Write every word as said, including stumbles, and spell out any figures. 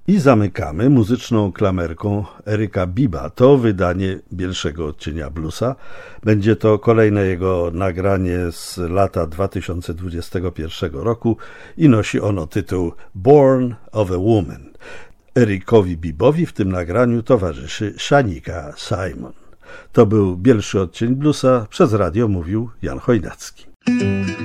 I zamykamy muzyczną klamerką Eryka Biba. To wydanie Bielszego Odcienia Bluesa. Będzie to kolejne jego nagranie z lata dwa tysiące dwudziestego pierwszego roku i nosi ono tytuł Born of a Woman. Erykowi Bibowi w tym nagraniu towarzyszy Shanika Simon. To był Bielszy Odcień Bluesa. Przez radio mówił Jan Chojnacki.